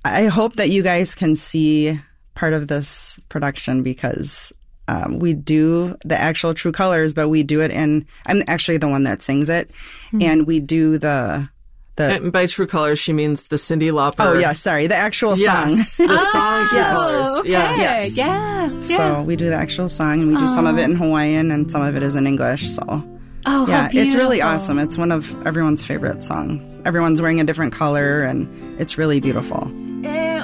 I hope that you guys can see part of this production because we do the actual True Colors, but we do it in, I'm actually the one that sings it, and we do the and by True Colors, she means the Cyndi Lauper. Oh, yeah, sorry. The actual song. The song True Colors. Okay. Yes. Yeah. So we do the actual song, and we do some of it in Hawaiian, and some of it is in English, so... Oh, yeah, how beautiful. it's really awesome. It's one of everyone's favorite songs. Everyone's wearing a different color, and it's really beautiful.